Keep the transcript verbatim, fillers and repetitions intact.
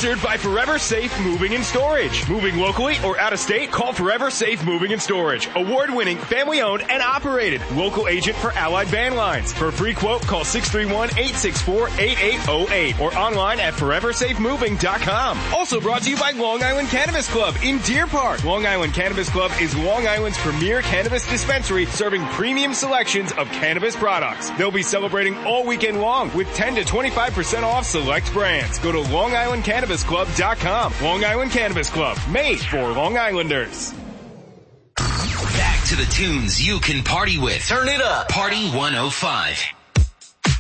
Sponsored by Forever Safe Moving and Storage. Moving locally or out of state? Call Forever Safe Moving and Storage. Award-winning, family-owned, and operated. Local agent for Allied Van Lines. For a free quote, call six three one, eight six four, eight eight zero eight or online at forever safe moving dot com. Also brought to you by Long Island Cannabis Club in Deer Park. Long Island Cannabis Club is Long Island's premier cannabis dispensary serving premium selections of cannabis products. They'll be celebrating all weekend long with ten to twenty-five percent off select brands. Go to long island cannabis club dot com. Long Island Cannabis Club, made for Long Islanders. Back to the tunes you can party with. Turn it up. Party one oh five.